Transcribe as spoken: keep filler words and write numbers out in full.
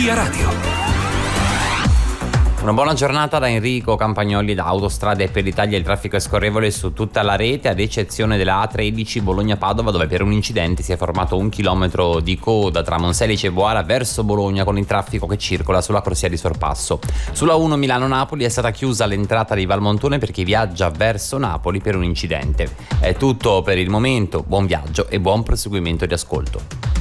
Via Radio. Una buona giornata da Enrico Campagnoli da Autostrade per l'Italia. Il traffico è scorrevole su tutta la rete, ad eccezione della A tredici Bologna-Padova, dove per un incidente si è formato un chilometro di coda tra Monselice e Boara verso Bologna, con il traffico che circola sulla corsia di sorpasso. Sulla uno Milano-Napoli è stata chiusa l'entrata di Valmontone per chi viaggia verso Napoli per un incidente. È tutto per il momento, buon viaggio e buon proseguimento di ascolto.